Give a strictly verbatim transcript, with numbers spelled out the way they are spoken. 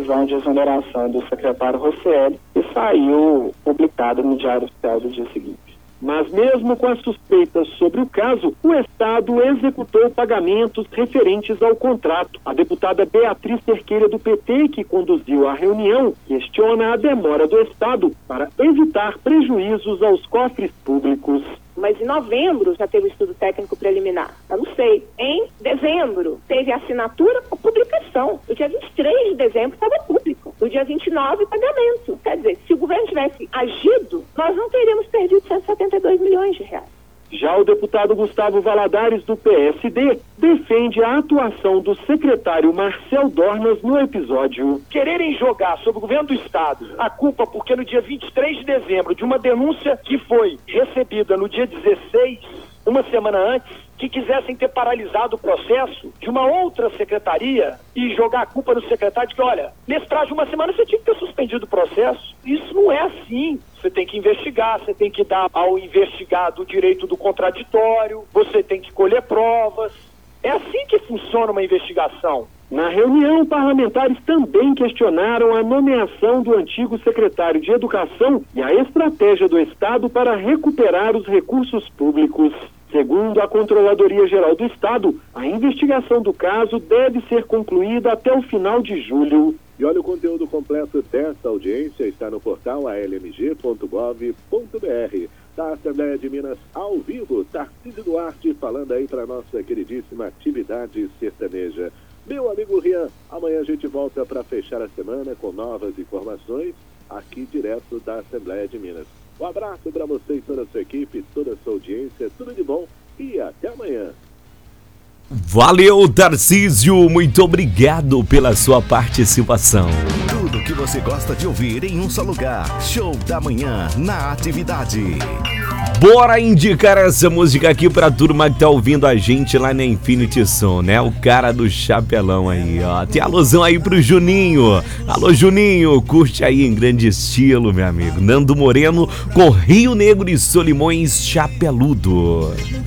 decisão de exoneração do secretário Rosselli, que saiu publicada no Diário Oficial do dia seguinte. Mas mesmo com as suspeitas sobre o caso, o Estado executou pagamentos referentes ao contrato. A deputada Beatriz Cerqueira, do P T, que conduziu a reunião, questiona a demora do Estado para evitar prejuízos aos cofres públicos. Mas em novembro já teve o estudo técnico preliminar. Eu não sei. Em dezembro teve a assinatura com publicação. No dia vinte e três de dezembro estava público. No dia vinte e nove, pagamento. Quer dizer, se o governo tivesse agido, nós não teríamos perdido cento e setenta e dois milhões de reais. Já o deputado Gustavo Valadares, do P S D, defende a atuação do secretário Marcel Dornas no episódio. Quererem jogar sobre o governo do Estado a culpa porque no dia vinte e três de dezembro, de uma denúncia que foi recebida no dia dezesseis, uma semana antes, que quisessem ter paralisado o processo de uma outra secretaria e jogar a culpa no secretário de que, olha, nesse prazo de uma semana você tinha que ter suspendido o processo. Isso não é assim. Você tem que investigar, você tem que dar ao investigado o direito do contraditório, você tem que colher provas. É assim que funciona uma investigação. Na reunião, parlamentares também questionaram a nomeação do antigo secretário de Educação e a estratégia do Estado para recuperar os recursos públicos. Segundo a Controladoria Geral do Estado, a investigação do caso deve ser concluída até o final de julho. E olha, o conteúdo completo desta audiência está no portal a l m g ponto gov ponto b r. Da Assembleia de Minas, ao vivo, Tarcísio Duarte falando aí para nossa queridíssima atividade sertaneja. Meu amigo Rian, amanhã a gente volta para fechar a semana com novas informações aqui direto da Assembleia de Minas. Um abraço para você e toda a sua equipe, toda a sua audiência, tudo de bom e até amanhã. Valeu, Tarcísio, muito obrigado pela sua participação. Tudo que você gosta de ouvir em um só lugar. Show da Manhã na Atividade. Bora indicar essa música aqui pra turma que tá ouvindo a gente lá na Infinity Som, né? O cara do chapelão aí, ó. Tem alusão aí pro Juninho. Alô, Juninho, curte aí em grande estilo, meu amigo. Nando Moreno com Rio Negro e Solimões Chapeludo.